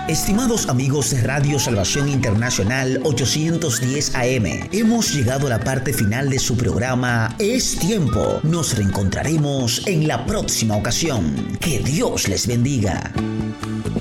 Estimados amigos de Radio Salvación Internacional 810 AM, hemos llegado a la parte final de su programa Es Tiempo. Nos reencontraremos en la próxima ocasión. Que Dios les bendiga.